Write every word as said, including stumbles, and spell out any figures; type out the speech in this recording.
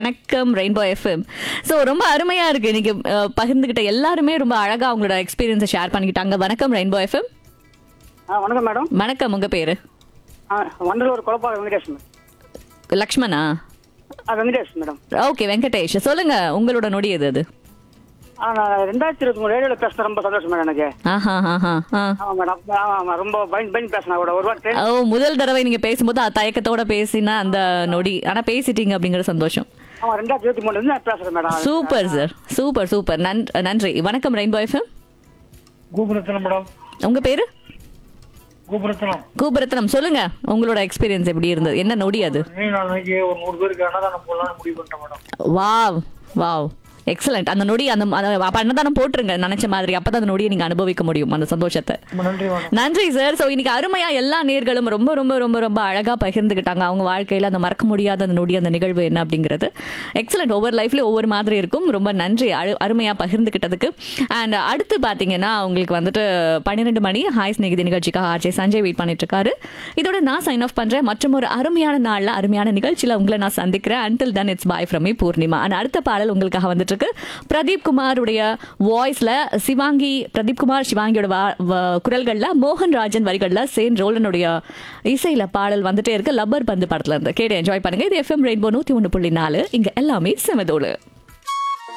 வணக்கம் rainbow FM. So ரொம்ப அருமையா இருக்கு இன்னைக்கு அஹ், பகிர்ந்துகிட்ட எல்லாருமே ரொம்ப அழகா அவங்களோட எக்ஸ்பீரியன்ஸை ஷேர் பண்ணிக்கிட்டாங்க. வணக்கம் ரெயின்போ எஃப்எம். ஆ வணக்கம் மேடம். வணக்கம், உங்க பேரு? ஆ வண்டலூர் குழப்பா வெங்கடேஷ் மேடம். லக்ஷ்மணா? ஆ வெங்கடேஷ் மேடம். ஓகே வெங்கடேஷ், சொல்லுங்க உங்களோட நொடி எது அது? ஆ நான் ரெண்டாயிரத்தி இருபத்தி மூணு ரேடியோவில் பேசுறது ரொம்ப சந்தோஷம் மேடம் எனக்கு. ஆஹா ஆஹா ஆ. ஆமாம் மேடம். ஆமாம் ரொம்ப பயன் பயன் பேசினா கூட ஒரு வாரம் ஓ, முதல் தடவை நீங்க பேசும்போது அ- தயக்கத்தோட பேசினா அந்த நொடி, ஆனா பேசிட்டீங்க அப்படிங்கிற சந்தோஷம். ஆமாம் ரெண்டாயிரத்தி இருபத்தி மூணுலேருந்து நான் பேசுகிறேன் madam. Super sir, super super. நன்- நன்றி. வணக்கம் ரெயின்போ எஃப்எம். கூபரத்னம் மேடம். உங்க பேரு? கூபரத்னம். கூபரத்னம், சொல்லுங்க உங்களோட எக்ஸ்பீரியன்ஸ் எப்படி இருந்தது, என்ன நொடி அது? நீ நாளைக்கு ஒரு நூறு பேருக்கு அன்னதானம் போடலாம்னு முடிவு பண்ணிட்டேன் மேடம். Wow wow, excellent. அந்த நொடி அந்த அந்த- அப்ப அன்னதானம் போட்டுருங்க நினைச்ச மாதிரி, அப்பதான் அந்த நொடியை நீங்க அனுபவிக்க முடியும் அந்த சந்தோஷத்தை. ரொம்ப நன்றி மேடம். நன்றி சார். ஸோ இன்னைக்கு அருமையா எல்லா நேர்களும் ரொம்ப ரொம்ப ரொம்ப ரொம்ப அழகா பகிர்ந்துக்கிட்டாங்க அவங்க வாழ்க்கையில அந்த மறக்க முடியாத அந்த நொடி, அந்த நிகழ்வு என்ன அப்படிங்கிறது. எக்ஸலண்ட். ஒவ்வொரு லைஃப்லயும் ஒவ்வொரு மாதிரி இருக்கும். ரொம்ப நன்றி அழு அருமையா பகிர்ந்துக்கிட்டதுக்கு. அண்ட் அடுத்து பாத்தீங்கன்னா உங்களுக்கு வந்துட்டு பன்னிரெண்டு மணி ஹாய் ஸ்நேகிதி நிகழ்ச்சிக்காக ஆர்ஜே சஞ்சய் வெயிட் பண்ணிட்டு இருக்காரு. இதோட நான் சைன் ஆஃப் பண்றேன். மற்றும் ஒரு அருமையான நாள்ல அருமையான நிகழ்ச்சியில உங்களை நான் சந்திக்கிறேன். Until then it's bye from me Purnima. And அடுத்த பாடல் உங்களுக்காக வந்துட்டு இருக்கு. பிரதீப் குமாருடைய வாய்ஸ்ல சிவாங்கி, பிரதீப் குமார் சிவாங்கியோட வா- வ- குரல்கள்ல மோகன் ராஜன் வரிகள்ல சேன் ரோலனுடைய இசையில பாடல் வந்துட்டே இருக்கு. லப்பர் பந்து படத்துல இருந்து கேட்டு என்ஜாய் பண்ணுங்க. இது எஃப்எம் ரெயின்போ நூத்தி ஒன்று புள்ளி நாலு. இங்க எல்லாமே செமதோடு.